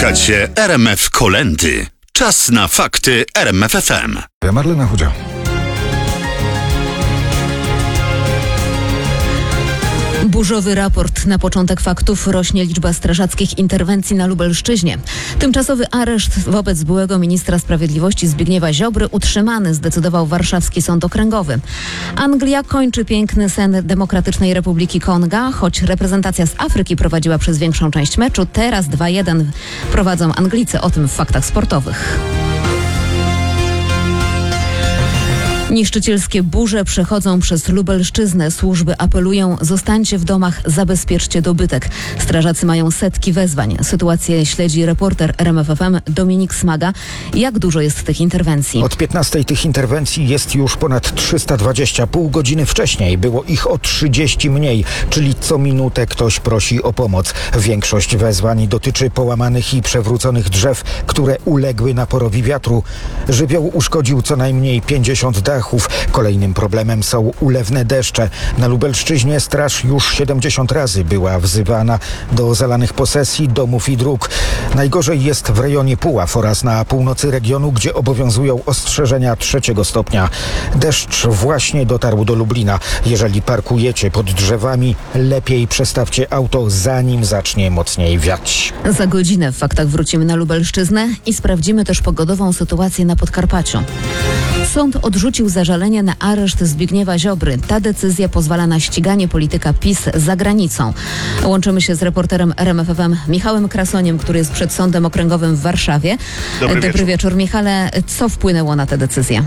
Słuchacie RMF Kolędy. Czas na fakty RMF FM. Ja Marlena Chudzia. Burzowy raport. Na początek faktów rośnie liczba strażackich interwencji na Lubelszczyźnie. Tymczasowy areszt wobec byłego ministra sprawiedliwości Zbigniewa Ziobry utrzymany, zdecydował warszawski sąd okręgowy. Anglia kończy piękny sen Demokratycznej Republiki Konga, choć reprezentacja z Afryki prowadziła przez większą część meczu. Teraz 2-1 prowadzą Anglicy. O tym w faktach sportowych. Niszczycielskie burze przechodzą przez Lubelszczyznę. Służby apelują: zostańcie w domach, zabezpieczcie dobytek. Strażacy mają setki wezwań. Sytuację śledzi reporter RMF FM Dominik Smaga. Jak dużo jest tych interwencji? Od 15 tych interwencji jest już ponad 320. Pół godziny wcześniej było ich o 30 mniej, czyli co minutę ktoś prosi o pomoc. Większość wezwań dotyczy połamanych i przewróconych drzew, które uległy naporowi wiatru. Żywioł uszkodził co najmniej 50 dachów. Kolejnym problemem są ulewne deszcze. Na Lubelszczyźnie straż już 70 razy była wzywana do zalanych posesji, domów i dróg. Najgorzej jest w rejonie Puław oraz na północy regionu, gdzie obowiązują ostrzeżenia 3 stopnia. Deszcz właśnie dotarł do Lublina. Jeżeli parkujecie pod drzewami, lepiej przestawcie auto, zanim zacznie mocniej wiać. Za godzinę w faktach wrócimy na Lubelszczyznę i sprawdzimy też pogodową sytuację na Podkarpaciu. Sąd odrzucił zażalenie na areszt Zbigniewa Ziobry. Ta decyzja pozwala na ściganie polityka PiS za granicą. Łączymy się z reporterem RMF FM Michałem Krasoniem, który jest przed Sądem Okręgowym w Warszawie. Dobry wieczór, Michale. Co wpłynęło na tę decyzję?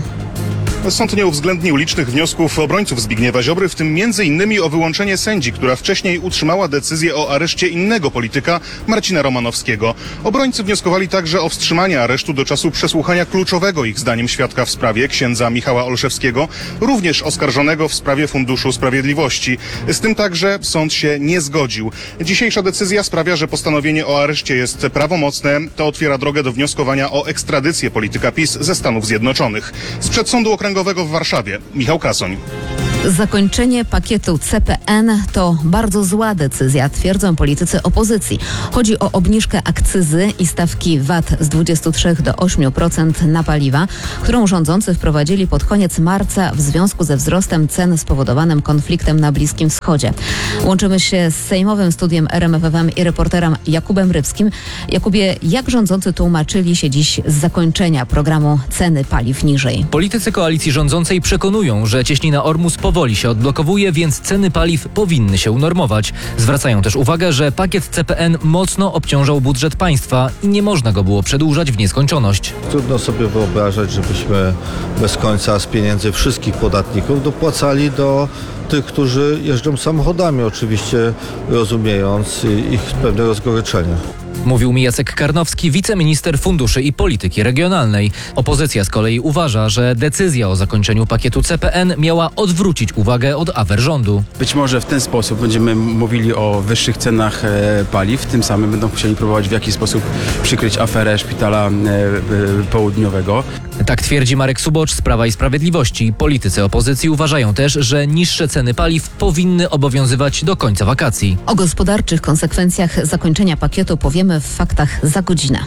Sąd nie uwzględnił licznych wniosków obrońców Zbigniewa Ziobry, w tym m.in. o wyłączenie sędzi, która wcześniej utrzymała decyzję o areszcie innego polityka, Marcina Romanowskiego. Obrońcy wnioskowali także o wstrzymanie aresztu do czasu przesłuchania kluczowego ich zdaniem świadka w sprawie, księdza Michała Olszewskiego, również oskarżonego w sprawie Funduszu Sprawiedliwości. Z tym także sąd się nie zgodził. Dzisiejsza decyzja sprawia, że postanowienie o areszcie jest prawomocne. To otwiera drogę do wnioskowania o ekstradycję polityka PiS ze Stanów Zjednoczonych. Sprzed Sądu Okręgowego w Warszawie Michał Krasoń. Zakończenie pakietu CPN to bardzo zła decyzja, twierdzą politycy opozycji. Chodzi o obniżkę akcyzy i stawki VAT z 23 do 8% na paliwa, którą rządzący wprowadzili pod koniec marca w związku ze wzrostem cen spowodowanym konfliktem na Bliskim Wschodzie. Łączymy się z sejmowym studiem RMF FM i reporterem Jakubem Rybskim. Jakubie, jak rządzący tłumaczyli się dziś z zakończenia programu ceny paliw niżej? Politycy koalicji rządzącej przekonują, że cieśnina Ormus powoli się odblokowuje, więc ceny paliw powinny się unormować. Zwracają też uwagę, że pakiet CPN mocno obciążał budżet państwa i nie można go było przedłużać w nieskończoność. Trudno sobie wyobrażać, żebyśmy bez końca z pieniędzy wszystkich podatników dopłacali do tych, którzy jeżdżą samochodami, oczywiście rozumiejąc ich pewne rozgoryczenie. Mówił mi Jacek Karnowski, wiceminister funduszy i polityki regionalnej. Opozycja z kolei uważa, że decyzja o zakończeniu pakietu CPN miała odwrócić uwagę od afer rządu. Być może w ten sposób będziemy mówili o wyższych cenach paliw, tym samym będą chcieli próbować w jakiś sposób przykryć aferę Szpitala Południowego. Tak twierdzi Marek Subocz z Prawa i Sprawiedliwości. Politycy opozycji uważają też, że niższe ceny paliw powinny obowiązywać do końca wakacji. O gospodarczych konsekwencjach zakończenia pakietu powiemy w faktach za godzinę.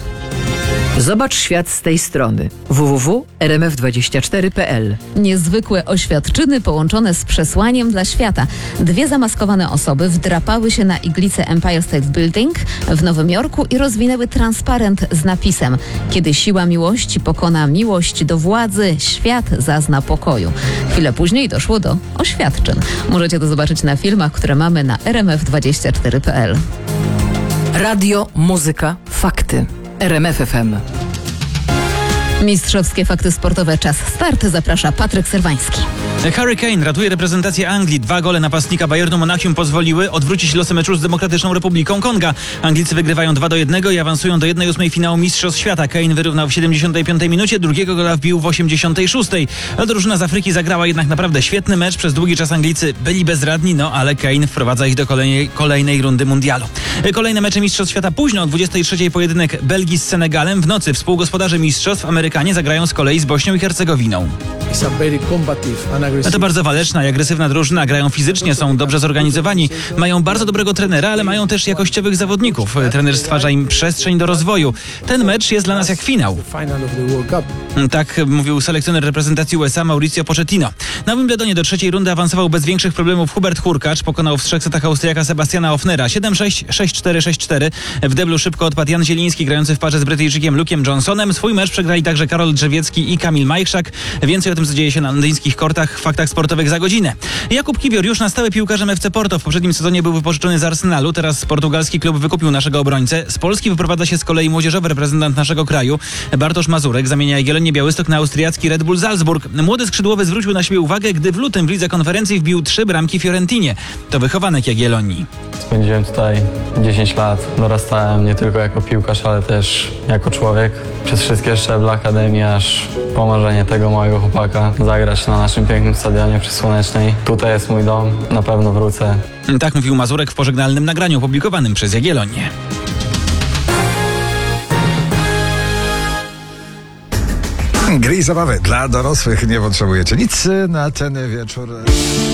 Zobacz świat z tej strony. www.rmf24.pl. Niezwykłe oświadczyny połączone z przesłaniem dla świata. 2 zamaskowane osoby wdrapały się na iglicę Empire State Building w Nowym Jorku i rozwinęły transparent z napisem: kiedy siła miłości pokona miłość do władzy, świat zazna pokoju. Chwilę później doszło do oświadczyn. Możecie to zobaczyć na filmach, które mamy na rmf24.pl. Radio, muzyka, fakty. RMF FM. Mistrzowskie fakty sportowe. Czas start. Zaprasza Patryk Serwański. Harry Kane ratuje reprezentację Anglii. 2 gole napastnika Bayernu Monachium pozwoliły odwrócić losy meczu z Demokratyczną Republiką Konga. Anglicy wygrywają 2-1 i awansują do 1/8 finału Mistrzostw Świata. Kane wyrównał w 75 minucie, drugiego gola wbił w 86. Drużyna z Afryki zagrała jednak naprawdę świetny mecz. Przez długi czas Anglicy byli bezradni, ale Kane wprowadza ich do kolejnej rundy mundialu. Kolejne mecze Mistrzostw Świata późno, o 23 pojedynek Belgii z Senegalem. W nocy współgospodarze mistrzostw Amerykanie zagrają z kolei z Bośnią i Hercegowiną. To bardzo waleczna i agresywna drużyna, grają fizycznie, są dobrze zorganizowani, mają bardzo dobrego trenera, ale mają też jakościowych zawodników. Trener stwarza im przestrzeń do rozwoju. Ten mecz jest dla nas jak finał. Tak mówił selekcjoner reprezentacji USA Mauricio Pochettino. Na Wimbledonie do trzeciej rundy awansował bez większych problemów Hubert Hurkacz. Pokonał w 3 setach Austriaka Sebastiana Hoffnera 7-6, 6-4, 6-4. W deblu szybko odpadł Jan Zieliński, grający w parze z Brytyjczykiem Luke'em Johnsonem. Swój mecz przegrali także Karol Drzewiecki i Kamil Majchrzak. Więcej o tym, co dzieje się na londyńskich kortach w Faktach Sportowych za godzinę. Jakub Kiwior już na stałe piłkarzem FC Porto. W poprzednim sezonie był wypożyczony z Arsenalu. Teraz portugalski klub wykupił naszego obrońcę. Z Polski wyprowadza się z kolei młodzieżowy reprezentant naszego kraju Bartosz Mazurek. Zamienia Jagiellonię Białystok na austriacki Red Bull Salzburg. Młody skrzydłowy zwrócił na siebie uwagę, gdy w lutym w lidze konferencji wbił 3 bramki Fiorentinie. To wychowanek Jagiellonii. Spędziłem tutaj 10 lat. Dorastałem nie tylko jako piłkarz, ale też jako człowiek. Przez wszystkie szczeble akademii, aż po marzenie tego małego chłopaka zagrać na naszym pięknym stadionie przy Słonecznej. Tutaj jest mój dom, na pewno wrócę. Tak mówił Mazurek w pożegnalnym nagraniu opublikowanym przez Jagiellonię. Gry i zabawy dla dorosłych nie potrzebujecie nic na ten wieczór.